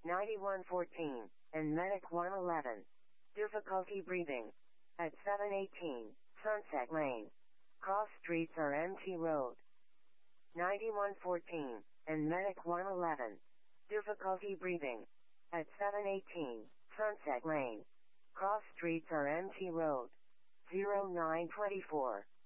9114, and Medic 111. Difficulty breathing. At 718, Sunset Lane. Cross streets are empty road. 9114, and Medic 111. Difficulty breathing. At 718, Sunset Lane. Cross streets are empty road. 0924.